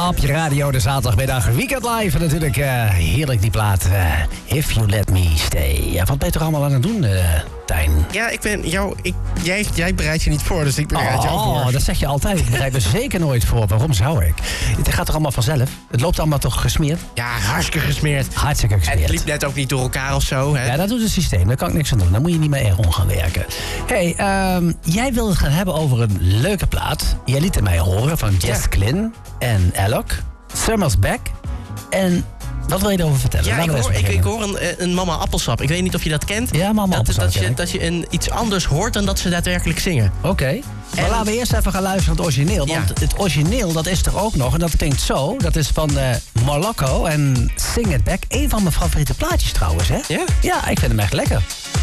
Op je radio de zaterdagmiddag Weekend Live. En natuurlijk heerlijk die plaat If You Let Me Stay. Ja, wat ben je toch allemaal aan het doen, Tijn? Ja, ik ben jou... Jij bereidt je niet voor, dus ik bereid jou voor. Oh, dat zeg je altijd. Ik bereid me zeker nooit voor. Waarom zou ik? Het gaat toch allemaal vanzelf? Het loopt allemaal toch gesmeerd? Ja, hartstikke gesmeerd. Hartstikke gesmeerd. En het liep net ook niet door elkaar of zo, hè? Ja, dat doet het systeem. Daar kan ik niks aan doen. Daar moet je niet meer om gaan werken. Hey, jij wilde het gaan hebben over een leuke plaat. Jij liet het mij horen van Jess Glynn en Alok. Summer's Back. En wat wil je erover vertellen? Ja, ik hoor een Mama Appelsap. Ik weet niet of je dat kent. Ja, Mama Appelsap. Dat je iets anders hoort dan dat ze daadwerkelijk zingen. Oké. Maar laten we eerst even gaan luisteren naar het origineel. Want het origineel, dat is er ook nog. En dat klinkt zo. Dat is van Moloko en Sing It Back. Eén van mijn favoriete plaatjes trouwens, hè? Ja? Ja, ik vind hem echt lekker.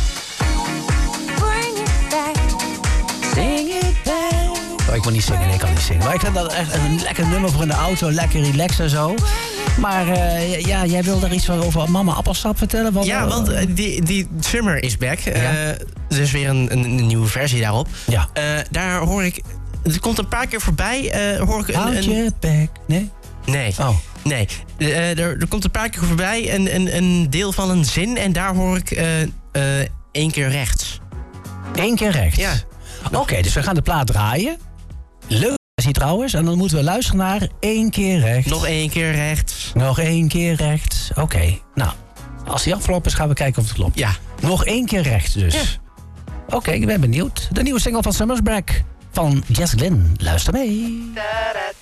Bring it back. Sing it back. Oh, ik wil niet zingen, nee, ik kan niet zingen. Maar ik vind dat echt een lekker nummer voor in de auto. Lekker relaxed en zo. Maar ja, jij wilde er iets over Mama Appelsap vertellen? Want die Summer is Back. Er is weer een nieuwe versie daarop. Ja. Daar hoor ik... Er komt een paar keer voorbij... hoor ik Houd je back. Nee? Nee. Oh. Nee. Er komt een paar keer voorbij een deel van een zin... en daar hoor ik 1 keer rechts. 1 keer rechts? Ja. Oké, dus we gaan de plaat draaien. Leuk versie trouwens. En dan moeten we luisteren naar 1 keer rechts. Nog 1 keer rechts. Nog 1 keer rechts. Oké. Nou, als die afgelopen is, gaan we kijken of het klopt. Ja. Nog 1 keer rechts dus. Ja. Oké, ik ben benieuwd. De nieuwe single van Summer's Back van Jess Glynn. Luister mee. Da, da,